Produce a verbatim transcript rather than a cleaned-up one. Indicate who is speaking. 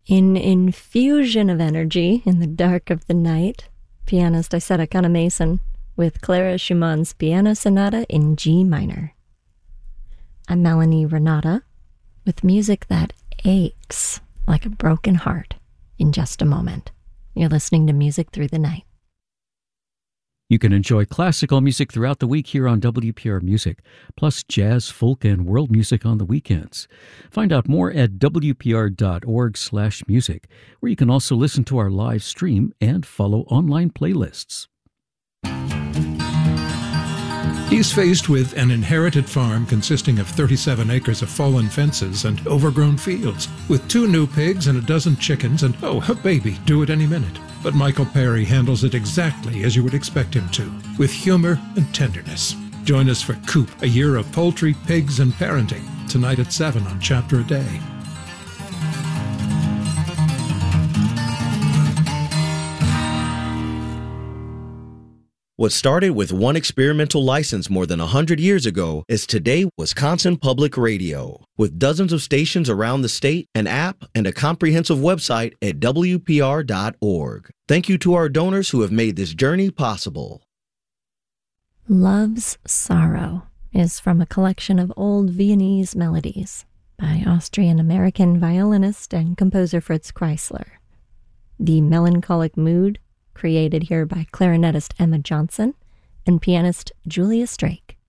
Speaker 1: In infusion of energy in the dark of the night, pianist Isetta Kana-Mason with Clara Schumann's Piano Sonata in G minor. I'm Melanie Renata with music that aches like a broken heart in just a moment. You're listening to Music Through the Night.
Speaker 2: You can enjoy classical music throughout the week here on W P R Music, plus jazz, folk, and world music on the weekends. Find out more at W P R dot org slash music, where you can also listen to our live stream and follow online playlists.
Speaker 3: He's faced with an inherited farm consisting of thirty-seven acres of fallen fences and overgrown fields, with two new pigs and a dozen chickens and, oh, a baby due at any minute. But Michael Perry handles it exactly as you would expect him to, with humor and tenderness. Join us for Coop, a year of poultry, pigs, and parenting, tonight at seven on Chapter a Day.
Speaker 4: What started with one experimental license more than one hundred years ago is today Wisconsin Public Radio. With dozens of stations around the state, an app, and a comprehensive website at W P R dot org. Thank you to our donors who have made this journey possible.
Speaker 1: Love's Sorrow is from a collection of old Viennese melodies by Austrian-American violinist and composer Fritz Kreisler. The melancholic mood created here by clarinetist Emma Johnson and pianist Julia Strake.